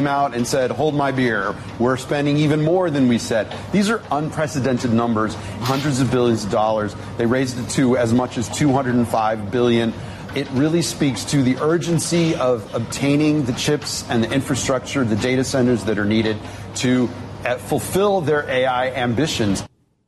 out and said, hold my beer. We're spending even more than we said. These are unprecedented numbers, hundreds of billions of dollars. They raised it to as much as $205 billion. It really speaks to the urgency of obtaining the chips and the infrastructure, the data centers that are needed to fulfill their AI ambitions.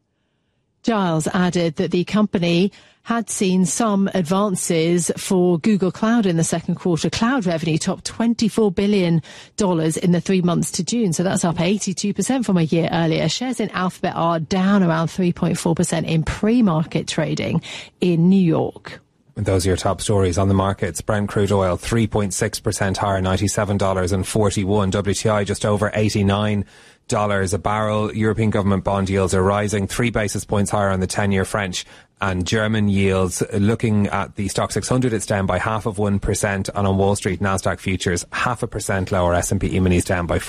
Giles added that the company had seen some advances for Google Cloud in the second quarter. Cloud revenue topped $24 billion in the 3 months to June, so that's up 82% from a year earlier. Shares in Alphabet are down around 3.4% in pre-market trading in New York. And those are your top stories on the markets. Brent crude oil 3.6% higher, $97.41. WTI just over $89 a barrel. European government bond yields are rising 3 basis points higher on the 10-year French and German yields. Looking at the Stock 600, it's down by 0.5%, and on Wall Street, Nasdaq futures 0.5% lower. S&P E-minis down by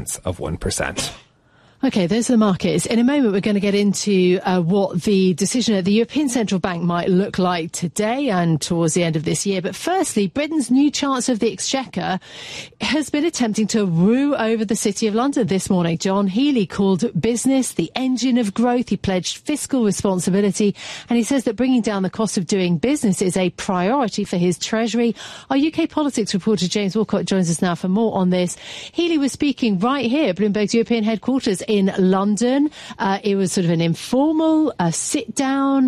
0.4%. OK, those are the markets. In a moment, we're going to get into what the decision at the European Central Bank might look like today and towards the end of this year. But firstly, Britain's new Chancellor of the Exchequer has been attempting to woo over the City of London this morning. John Healey called business the engine of growth. He pledged fiscal responsibility, and he says that bringing down the cost of doing business is a priority for his Treasury. Our UK politics reporter James Walcott joins us now for more on this. Healey was speaking right here at Bloomberg's European headquarters in London. It was sort of an informal sit-down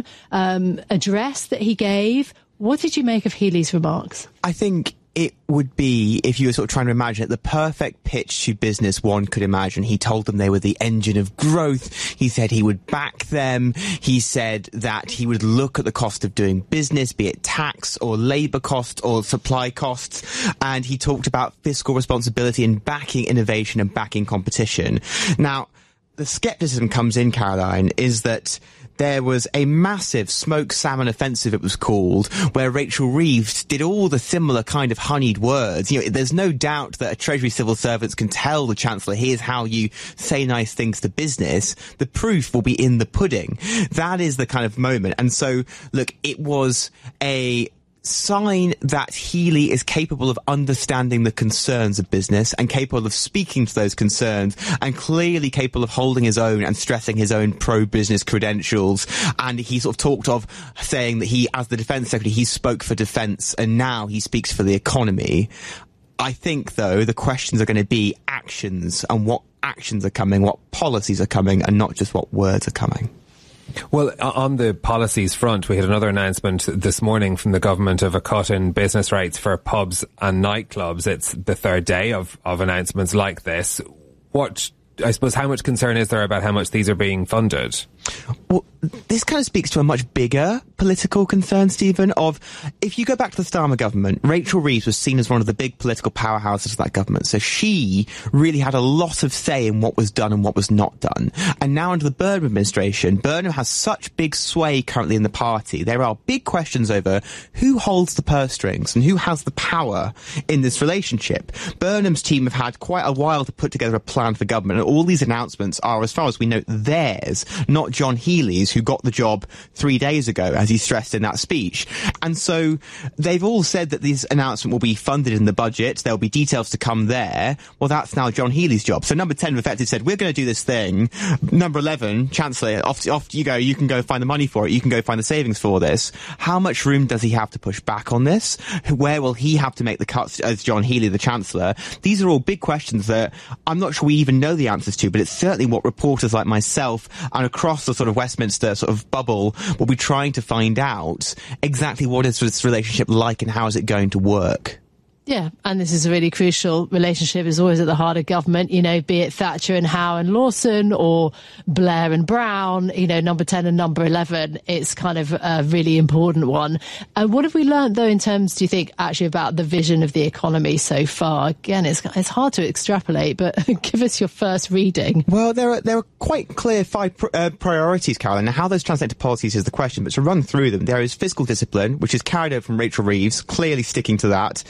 address that he gave. What did you make of Healey's remarks? I think it would be, if you were sort of trying to imagine it, the perfect pitch to business one could imagine. He told them they were the engine of growth. He said he would back them. He said that he would look at the cost of doing business, be it tax or labour costs or supply costs. And he talked about fiscal responsibility and backing innovation and backing competition. Now, the scepticism comes in, Caroline, is that there was a massive smoked salmon offensive, it was called, where Rachel Reeves did all the similar kind of honeyed words. You know, there's no doubt that a Treasury civil servant can tell the Chancellor, here's how you say nice things to business. The proof will be in the pudding. That is the kind of moment. And so, look, it was a sign that Healey is capable of understanding the concerns of business and capable of speaking to those concerns and clearly capable of holding his own and stressing his own pro-business credentials. And he sort of talked of saying that he, as the Defence Secretary, he spoke for defence and now he speaks for the economy. I think, though, the questions are going to be actions and what actions are coming, what policies are coming, and not just what words are coming. Well, on the policies front, we had another announcement this morning from the government of a cut in business rates for pubs and nightclubs. It's the third day of announcements like this. I suppose, how much concern is there about how much these are being funded? Well, this kind of speaks to a much bigger political concern, Stephen, of if you go back to the Starmer government, Rachel Reeves was seen as one of the big political powerhouses of that government. So she really had a lot of say in what was done and what was not done. And now under the Burnham administration, Burnham has such big sway currently in the party. There are big questions over who holds the purse strings and who has the power in this relationship. Burnham's team have had quite a while to put together a plan for government, and all these announcements are, as far as we know, theirs, not John Healey's, who got the job 3 days ago, as he stressed in that speech. And so they've all said that this announcement will be funded in the budget. There'll be details to come there. Well, that's now John Healey's job. So number 10 effectively said, we're going to do this thing. Number 11, Chancellor, off you go. You can go find the money for it. You can go find the savings for this. How much room does he have to push back on this? Where will he have to make the cuts as John Healey, the Chancellor? These are all big questions that I'm not sure we even know the answers to, but it's certainly what reporters like myself and across the sort of Westminster sort of bubble will be trying to find out exactly what is this relationship like and how is it going to work. Yeah, and this is a really crucial relationship. It's always at the heart of government, you know, be it Thatcher and Howe and Lawson or Blair and Brown, you know, number 10 and number 11. It's kind of a really important one. What have we learned, though, in terms, do you think, actually about the vision of the economy so far? Again, it's hard to extrapolate, but give us your first reading. Well, there are quite clear 5 priorities, Caroline. Now, how those translate to policies is the question, but to run through them, there is fiscal discipline, which is carried over from Rachel Reeves, clearly sticking to that. There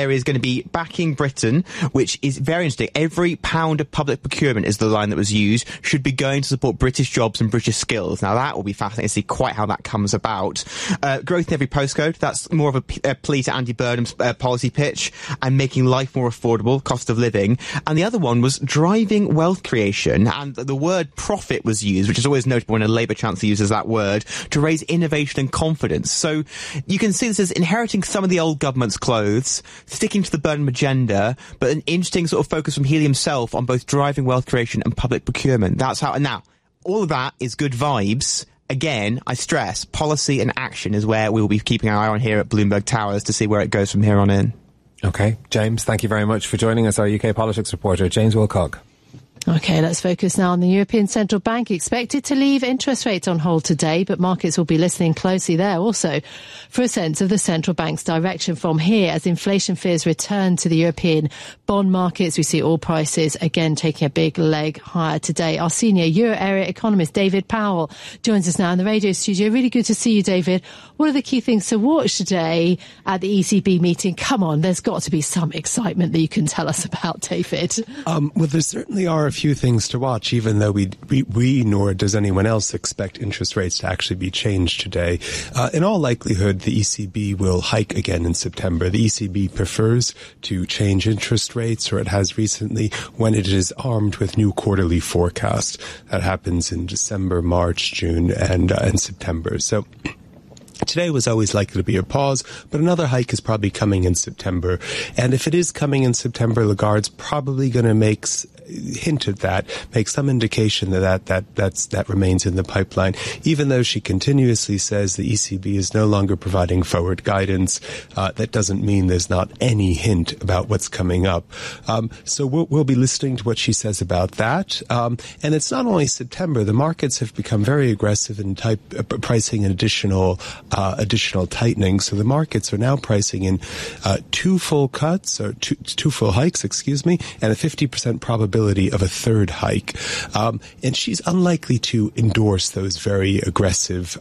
there is going to be backing Britain, which is very interesting. Every pound of public procurement is the line that was used, should be going to support British jobs and British skills. Now, that will be fascinating to see quite how that comes about. Growth in every postcode, that's more of a plea to Andy Burnham's policy pitch, and making life more affordable, cost of living. And the other one was driving wealth creation, and the word profit was used, which is always notable when a Labour chancellor uses that word, to raise innovation and confidence. So you can see this as inheriting some of the old government's clothes, sticking to the Burnham agenda, but an interesting sort of focus from Healey himself on both driving wealth creation and public procurement. That's how, and now, all of that is good vibes. Again, I stress, policy and action is where we will be keeping our eye on here at Bloomberg Towers to see where it goes from here on in. OK, James, thank you very much for joining us, our UK politics reporter, James Wilcock. OK, let's focus now on the European Central Bank, expected to leave interest rates on hold today, but markets will be listening closely there also for a sense of the central bank's direction from here as inflation fears return to the European bond markets. We see oil prices again taking a big leg higher today. Our senior euro area economist David Powell joins us now in the radio studio. Really good to see you, David. What are the key things to watch today at the ECB meeting? Come on, there's got to be some excitement that you can tell us about, David. Well, there certainly are a few things to watch, even though we nor does anyone else expect interest rates to actually be changed today. In all likelihood, the ECB will hike again in September. The ECB prefers to change interest rates, or it has recently, when it is armed with new quarterly forecasts. That happens in December, March, June, and September. So today was always likely to be a pause, but another hike is probably coming in September. And if it is coming in September, Lagarde's probably going to make some indication that remains in the pipeline, even though she continuously says the ECB is no longer providing forward guidance. That doesn't mean there's not any hint about what's coming up. So we'll be listening to what she says about that. And it's not only September. The markets have become very aggressive in pricing an additional tightening. So the markets are now pricing in two full hikes, and a 50% probability of a third hike. And she's unlikely to endorse those very aggressive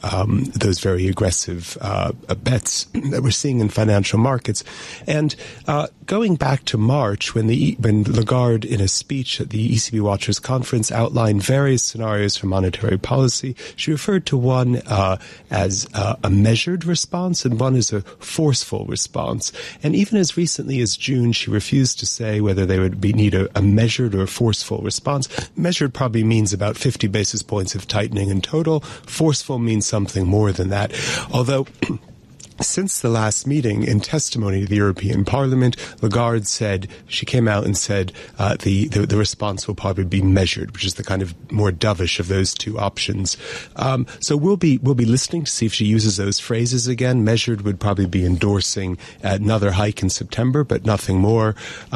bets that we're seeing in financial markets. And going back to March, when Lagarde, in a speech at the ECB Watchers Conference, outlined various scenarios for monetary policy, she referred to one as a measured response and one as a forceful response. And even as recently as June, she refused to say whether they would need a measured or forceful response. Measured probably means about 50 basis points of tightening in total. Forceful means something more than that. Although since the last meeting, in testimony to the European Parliament, Lagarde came out and said the response will probably be measured, which is the kind of more dovish of those two options. So we'll be listening to see if she uses those phrases again. Measured would probably be endorsing another hike in September, but nothing more.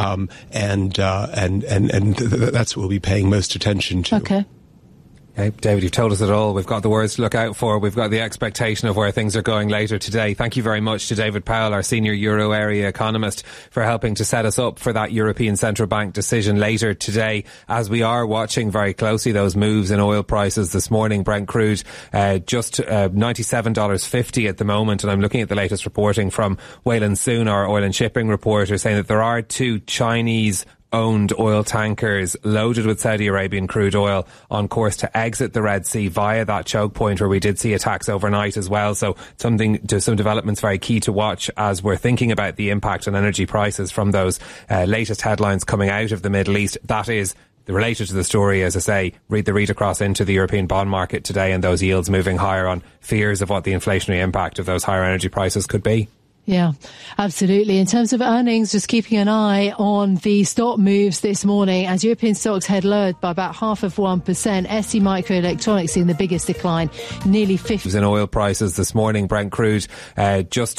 And that's what we'll be paying most attention to. Okay. Okay, David, you've told us it all. We've got the words to look out for. We've got the expectation of where things are going later today. Thank you very much to David Powell, our senior euro area economist, for helping to set us up for that European Central Bank decision later today, as we are watching very closely those moves in oil prices this morning. Brent crude just $97.50 at the moment, and I'm looking at the latest reporting from Waylon Soon, our oil and shipping reporter, saying that there are two Chinese owned oil tankers loaded with Saudi Arabian crude oil on course to exit the Red Sea via that choke point where we did see attacks overnight as well. So some developments very key to watch as we're thinking about the impact on energy prices from those latest headlines coming out of the Middle East. That is related to the story, as I say, read the read across into the European bond market today and those yields moving higher on fears of what the inflationary impact of those higher energy prices could be. Yeah, absolutely. In terms of earnings, just keeping an eye on the stock moves this morning as European stocks head lower by about 0.5%. ST Microelectronics seeing the biggest decline, nearly 50. In oil prices this morning, Brent crude just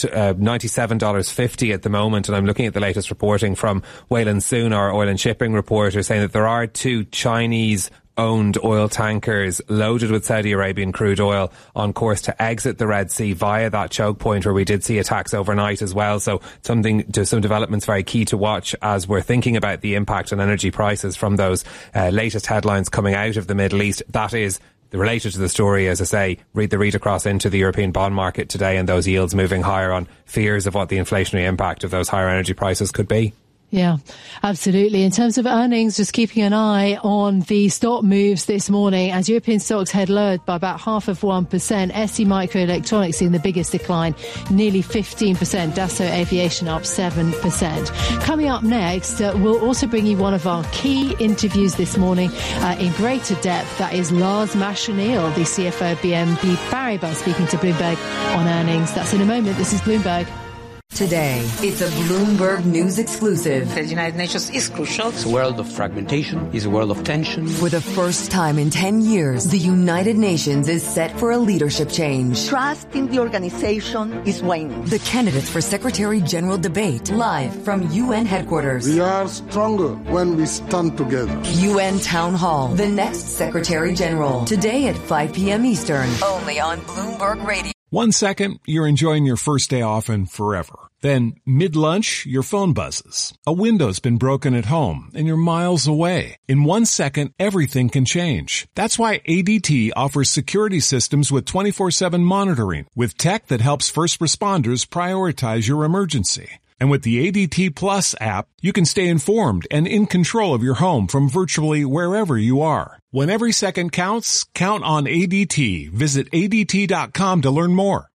$97.50 at the moment, and I'm looking at the latest reporting from Waylon Soon, our oil and shipping reporter, saying that there are two Chinese owned oil tankers loaded with Saudi Arabian crude oil on course to exit the Red Sea via that choke point where we did see attacks overnight as well. So some developments very key to watch as we're thinking about the impact on energy prices from those latest headlines coming out of the Middle East. That is Related to the story, as I say, read the read across into the European bond market today and those yields moving higher on fears of what the inflationary impact of those higher energy prices could be. Yeah, absolutely. In terms of earnings, just keeping an eye on the stock moves this morning as European stocks head lower by about 0.5%. ST Microelectronics seeing the biggest decline, nearly 15%. Dassault Aviation up 7%. Coming up next, we'll also bring you one of our key interviews this morning in greater depth. That is Lars Machenil, the CFO of BNP Paribas, speaking to Bloomberg on earnings. That's in a moment. This is Bloomberg. Today, it's a Bloomberg News exclusive. The United Nations is crucial. It's a world of fragmentation. It's a world of tension. For the first time in 10 years, the United Nations is set for a leadership change. Trust in the organization is waning. The candidates for Secretary General debate live from UN headquarters. We are stronger when we stand together. UN Town Hall, the next Secretary General. Today at 5 p.m. Eastern. Only on Bloomberg Radio. 1 second, you're enjoying your first day off and forever. Then, mid-lunch, your phone buzzes. A window's been broken at home, and you're miles away. In 1 second, everything can change. That's why ADT offers security systems with 24/7 monitoring, with tech that helps first responders prioritize your emergency. And with the ADT Plus app, you can stay informed and in control of your home from virtually wherever you are. When every second counts, count on ADT. Visit ADT.com to learn more.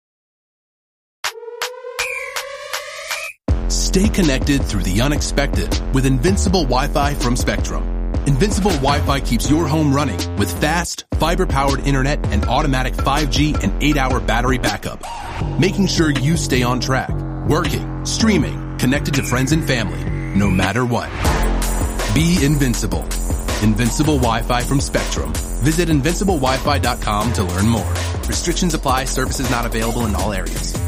Stay connected through the unexpected with Invincible Wi-Fi from Spectrum. Invincible Wi-Fi keeps your home running with fast, fiber-powered internet and automatic 5G and 8-hour battery backup, making sure you stay on track, working, streaming, connected to friends and family, no matter what. Be invincible. Invincible Wi-Fi from Spectrum. Visit invinciblewifi.com to learn more. Restrictions apply. Services not available in all areas.